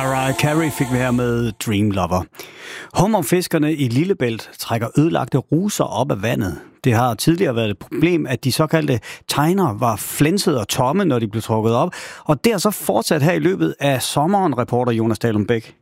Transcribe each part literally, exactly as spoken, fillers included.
Mariah Carey fik vi her med Dream Lover. Hummerfiskerne i Lillebælt trækker ødelagte ruser op af vandet. Det har tidligere været et problem, at de såkaldte tegner var flænsede og tomme, når de blev trukket op. Og det er så fortsat her i løbet af sommeren, reporter Jonas Dalum Bæk.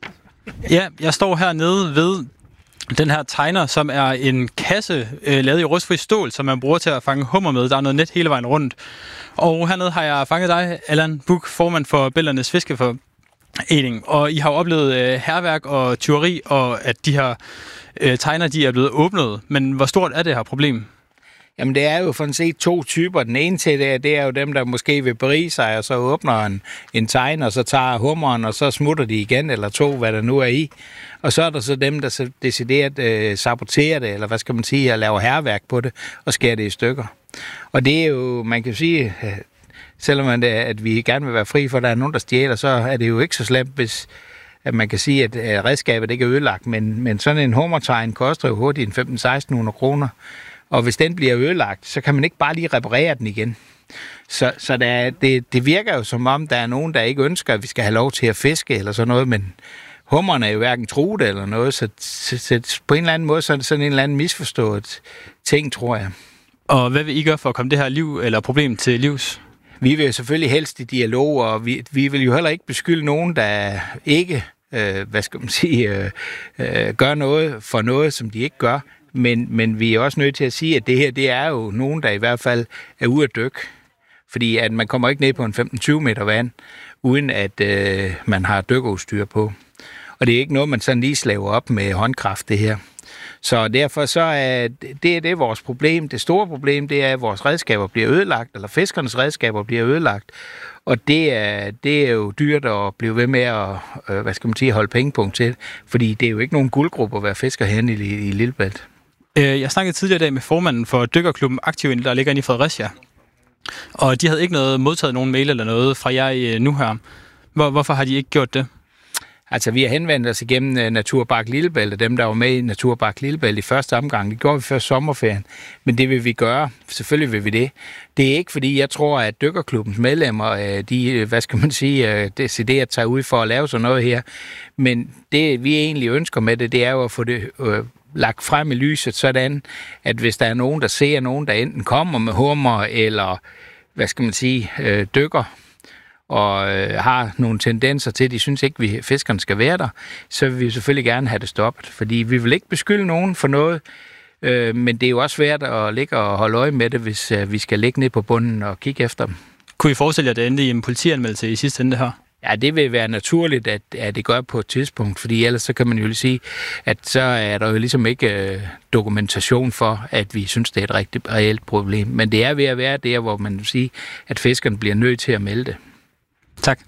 Ja, jeg står hernede ved den her tegner, som er en kasse øh, lavet i rustfri stål, som man bruger til at fange hummer med. Der er noget net hele vejen rundt. Og hernede har jeg fanget dig, Allan Buch, formand for Bælternes Fiskeforening. Og I har jo oplevet øh, hærværk og tyveri, og at de her øh, tegner, de er blevet åbnet. Men hvor stort er det her problem? Jamen det er jo for at se to typer. Den ene til det, det er jo dem, der måske vil berige sig, og så åbner en, en tegn, og så tager hummeren, og så smutter de igen, eller to, hvad der nu er i. Og så er der så dem, der så decideret øh, saboterer det, eller hvad skal man sige, og laver hærværk på det, og skærer det i stykker. Og det er jo, man kan sige, øh, selvom det, at vi gerne vil være fri for, at der er nogen, der stjæler, så er det jo ikke så slemt, hvis at man kan sige, at øh, redskabet ikke er ødelagt, men, men sådan en hummertegn koster jo hurtigt en femten til seksten hundrede kroner. Og hvis den bliver ødelagt, så kan man ikke bare lige reparere den igen. Så, så der, det, det virker jo som om, der er nogen, der ikke ønsker, at vi skal have lov til at fiske eller sådan noget, men hummerne er jo hverken truet eller noget, så, så, så på en eller anden måde så er det sådan en eller anden misforstået ting, tror jeg. Og hvad vil I gøre for at komme det her liv eller problem til livs? Vi vil jo selvfølgelig helst i dialog, og vi, vi vil jo heller ikke beskylde nogen, der ikke øh, hvad skal man sige, øh, øh, gør noget for noget, som de ikke gør. Men, men vi er også nødt til at sige, at det her, det er jo nogen, der i hvert fald er ude at dykke. Fordi at man kommer ikke ned på en femten til tyve meter vand, uden at øh, man har dykkerudstyr på. Og det er ikke noget, man sådan lige slaver op med håndkraft, det her. Så derfor så er det, det er vores problem. Det store problem, det er, at vores redskaber bliver ødelagt, eller fiskernes redskaber bliver ødelagt. Og det er, det er jo dyrt at blive ved med at øh, hvad skal man sige, holde pengepunkt til. Fordi det er jo ikke nogen guldgruppe at være fisker hen i, i Lillebælt. Jeg snakkede tidligere i dag med formanden for dykkerklubben Aktiv, der ligger inde i Fredericia. Og de havde ikke noget modtaget nogen mail eller noget fra jer nu her. Hvor, hvorfor har de ikke gjort det? Altså, vi har henvendt os igennem Naturpark Lillebælt, og dem, der var med i Naturpark Lillebælt i første omgang. Det gjorde vi før sommerferien, men det vil vi gøre. Selvfølgelig vil vi det. Det er ikke, fordi jeg tror, at dykkerklubbens medlemmer, de, hvad skal man sige, decideret tager ud for at lave sådan noget her. Men det, vi egentlig ønsker med det, det er jo at få det øh, lagt frem i lyset, sådan at hvis der er nogen, der ser nogen, der enten kommer med hummer, eller, hvad skal man sige, øh, dykker, og øh, har nogle tendenser til, at de synes ikke, at fiskerne skal være der, så vil vi selvfølgelig gerne have det stoppet. Fordi vi vil ikke beskylde nogen for noget, øh, men det er jo også svært at ligge og holde øje med det, hvis øh, vi skal ligge ned på bunden og kigge efter dem. Kunne I forestille jer, at det endte i en politianmeldelse i sidste ende her? Ja, det vil være naturligt, at, at det gør på et tidspunkt, fordi ellers så kan man jo lige sige, at så er der jo ligesom ikke øh, dokumentation for, at vi synes, det er et rigtig reelt problem. Men det er ved at være der, hvor man vil sige, at fiskerne bliver nødt til at melde det. Tak.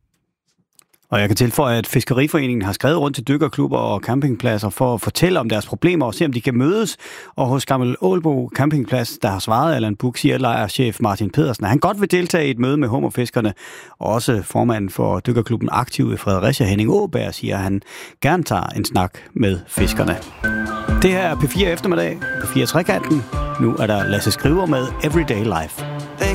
Og jeg kan tilføje, at Fiskeriforeningen har skrevet rundt til dykkerklubber og campingpladser for at fortælle om deres problemer og se, om de kan mødes. Og hos Gammel Ålbo Campingplads, der har svaret Allan Buch, siger lejrchef Martin Pedersen, at han godt vil deltage i et møde med hummerfiskerne. Og også formanden for dykkerklubben Aktiv i Fredericia, Henning Åberg, siger, at han gerne tager en snak med fiskerne. Det her er P fire eftermiddag, P fire Trekanten. Nu er der Lasse Skriver med Everyday Life.